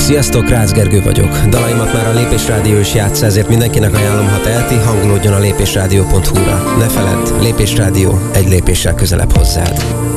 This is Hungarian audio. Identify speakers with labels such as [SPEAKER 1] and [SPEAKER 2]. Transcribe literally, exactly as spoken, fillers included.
[SPEAKER 1] Sziasztok, Rácz Gergő vagyok. Dalaimat már a Lépés Rádió is játssza, ezért mindenkinek ajánlom, ha teheti, hangolódjon a lépésrádió pont hu-ra. Ne feledd, Lépés Rádió, egy lépéssel közelebb hozzád.